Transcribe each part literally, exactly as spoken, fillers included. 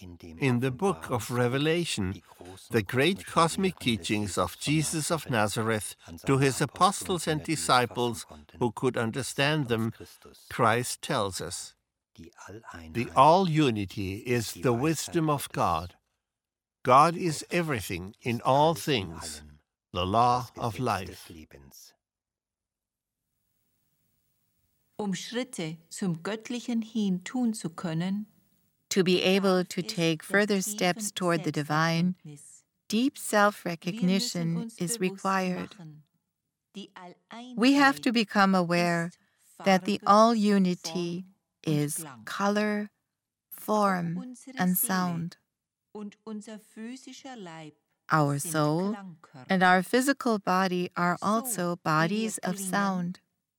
In the book of Revelation, the great cosmic teachings of Jesus of Nazareth to his apostles and disciples who could understand them, Christ tells us, the all-unity is the wisdom of God. God is everything in all things, the law of life. Um Schritte zum Göttlichen hin tun zu können, to be able to take further steps toward the divine, deep self-recognition is required. We have to become aware that the all-unity is color, form, and sound. Our soul and our physical body are also bodies of sound.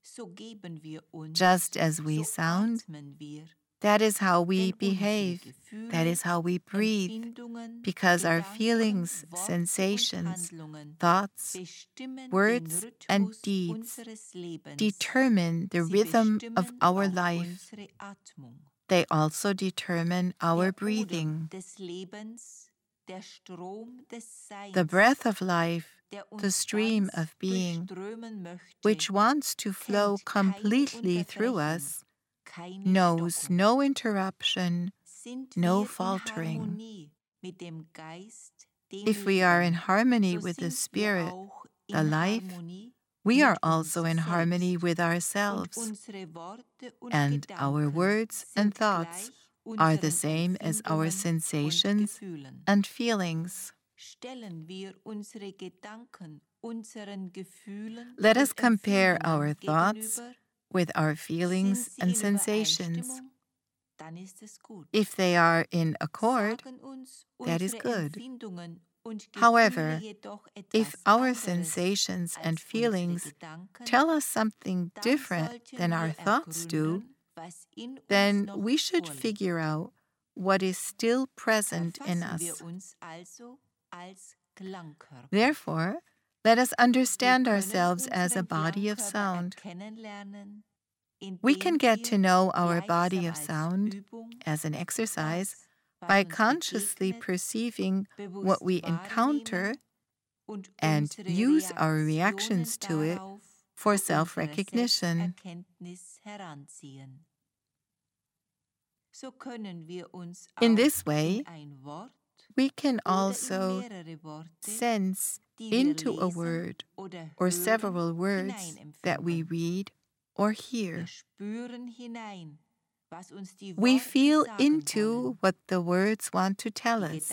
Just as we sound, that is how we behave, that is how we breathe, because our feelings, sensations, thoughts, words, and deeds determine the rhythm of our life. They also determine our breathing. The breath of life, the stream of being, which wants to flow completely through us, knows no interruption, no faltering. If we are in harmony with the Spirit, the life, we are also in harmony with ourselves, and our words and thoughts are the same as our sensations and feelings. Let us compare our thoughts with our feelings and sensations. If they are in accord, that is good. However, if our sensations and feelings tell us something different than our thoughts do, then we should figure out what is still present in us. Therefore, let us understand ourselves as a body of sound. We can get to know our body of sound as an exercise by consciously perceiving what we encounter and use our reactions to it for self-recognition. In this way, we can also sense into a word or several words that we read or hear. We feel into what the words want to tell us.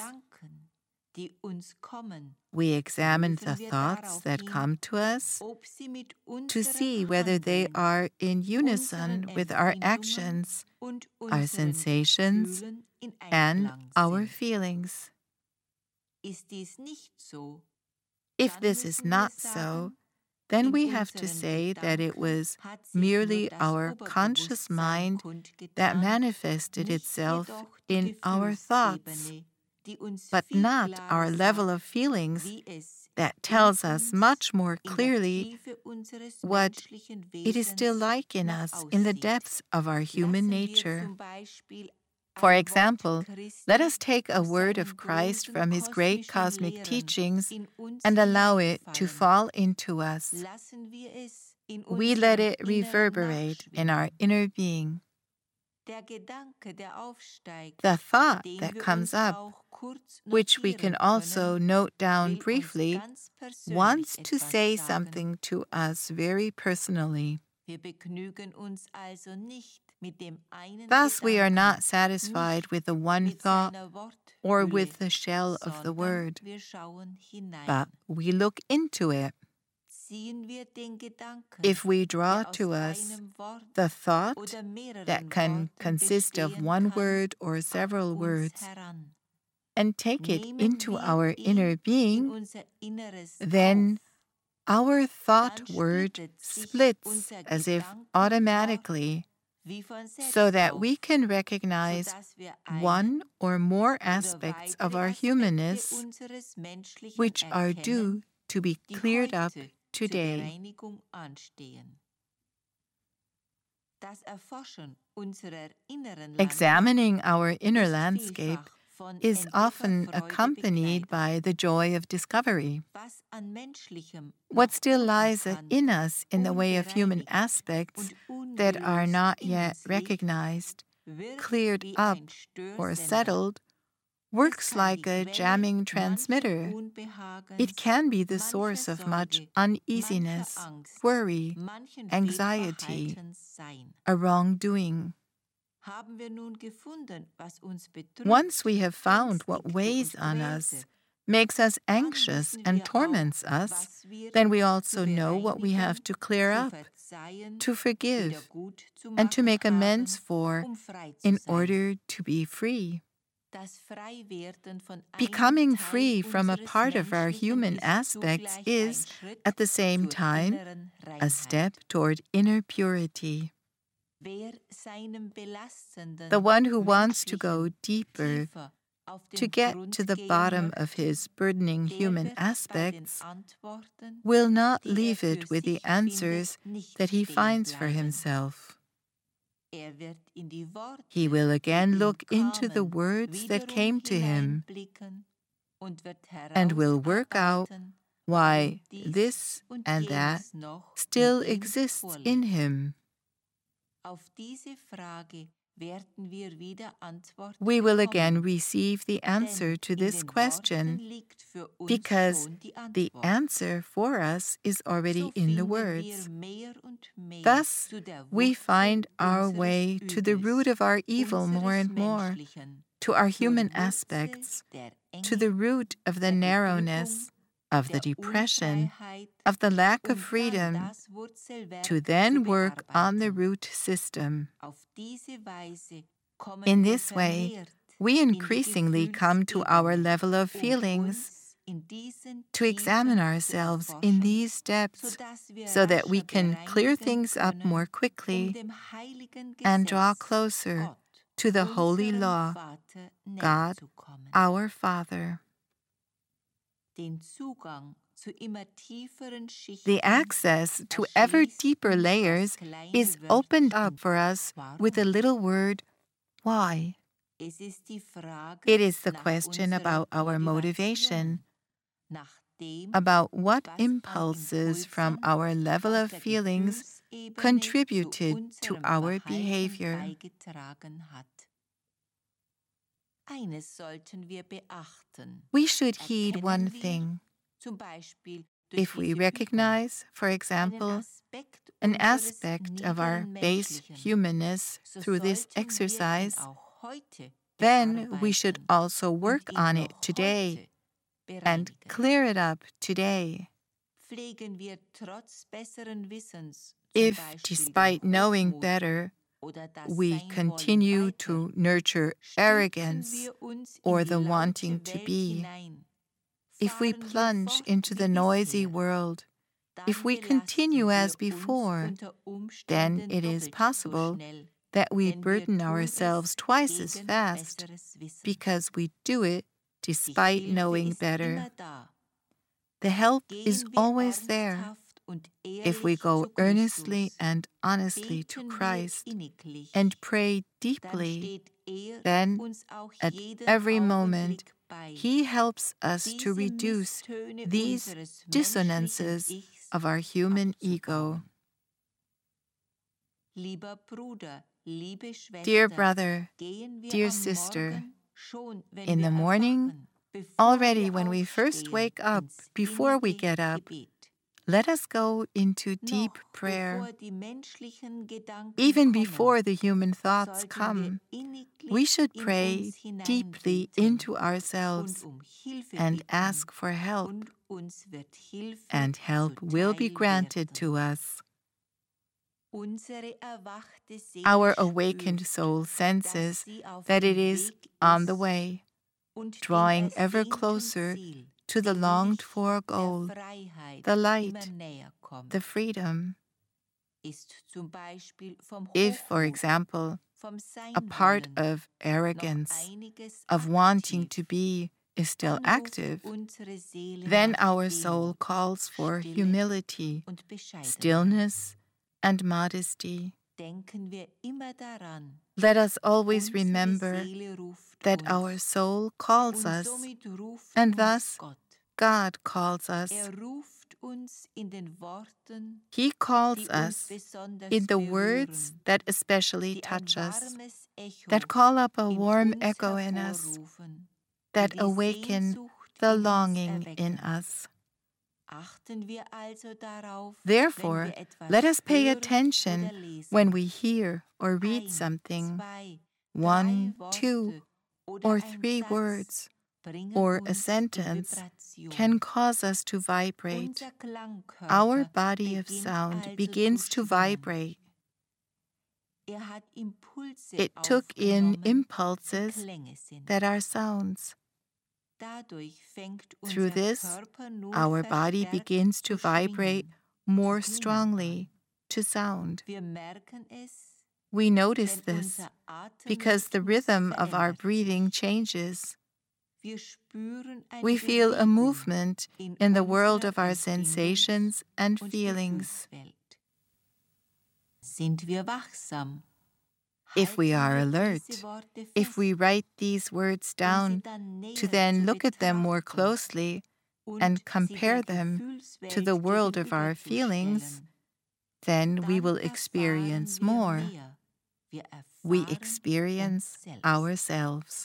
We examine the thoughts that come to us to see whether they are in unison with our actions, our sensations, and our feelings. If this is not so, then we have to say that it was merely our conscious mind that manifested itself in our thoughts, but not our level of feelings that tells us much more clearly what it is still like in us in the depths of our human nature. For example, let us take a word of Christ from his great cosmic teachings and allow it to fall into us. We let it reverberate in our inner being. The thought that comes up, which we can also note down briefly, wants to say something to us very personally. Thus, we are not satisfied with the one thought or with the shell of the word, but we look into it. If we draw to us the thought that can consist of one word or several words and take it into our inner being, then our thought word splits as if automatically, so that we can recognize one or more aspects of our humanness which are due to be cleared up today. Examining our inner landscape is often accompanied by the joy of discovery. What still lies in us in the way of human aspects that are not yet recognized, cleared up, or settled, works like a jamming transmitter. It can be the source of much uneasiness, worry, anxiety, a wrongdoing. Once we have found what weighs on us, makes us anxious, and torments us, then we also know what we have to clear up, to forgive, and to make amends for in order to be free. Becoming free from a part of our human aspects is, at the same time, a step toward inner purity. The one who wants to go deeper, to get to the bottom of his burdening human aspects, will not leave it with the answers that he finds for himself. He will again look into the words that came to him and will work out why this and that still exists in him. We will again receive the answer to this question, because the answer for us is already in the words. Thus, we find our way to the root of our evil more and more, to our human aspects, to the root of the narrowness, of the depression, of the lack of freedom, to then work on the root system. In this way, we increasingly come to our level of feelings, to examine ourselves in these steps so that we can clear things up more quickly and draw closer to the holy law, God, our Father. The access to ever deeper layers is opened up for us with the little word, why? It is the question about our motivation, about what impulses from our level of feelings contributed to our behavior. We should heed one thing. If we recognize, for example, an aspect of our base humanness through this exercise, then we should also work on it today and clear it up today. If, despite knowing better, we continue to nurture arrogance or the wanting to be, if we plunge into the noisy world, if we continue as before, then it is possible that we burden ourselves twice as fast because we do it despite knowing better. The help is always there. If we go earnestly and honestly to Christ and pray deeply, then at every moment He helps us to reduce these dissonances of our human ego. Dear brother, dear sister, in the morning, already when we first wake up, before we get up, let us go into deep prayer. Even before the human thoughts come, we should pray deeply into ourselves and ask for help, and help will be granted to us. Our awakened soul senses that it is on the way, drawing ever closer to the longed-for goal, the light, the freedom. If, for example, a part of arrogance, of wanting to be, is still active, then our soul calls for humility, stillness, and modesty. Let us always remember that our soul calls us, and thus God calls us. He calls us in the words that especially touch us, that call up a warm echo in us, that awaken the longing in us. Therefore, let us pay attention when we hear or read something, one, two, or three words, or a sentence can cause us to vibrate. Our body of sound begins to vibrate. It took in impulses that are sounds. Through this, our body begins to vibrate more strongly to sound. We notice this because the rhythm of our breathing changes. We feel a movement in the world of our sensations and feelings. If we are alert, if we write these words down, to then look at them more closely and compare them to the world of our feelings, then we will experience more. We experience ourselves.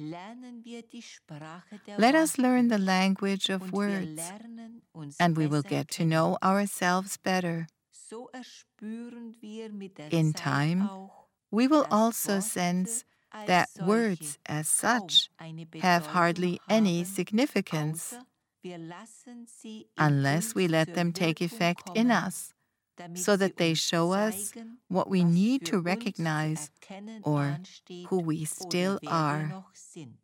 Let us learn the language of words, and we will get to know ourselves better. In time, we will also sense that words as such have hardly any significance unless we let them take effect in us, so that they show us what we need to recognize or who we still are.